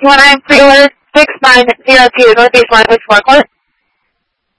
when I pre-ordered 6902 Northeast Line with forecourt.